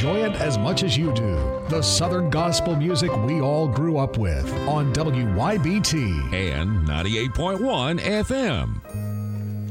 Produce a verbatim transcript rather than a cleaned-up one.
enjoy it as much as you do. The Southern gospel music we all grew up with on W Y B T and ninety-eight point one F M.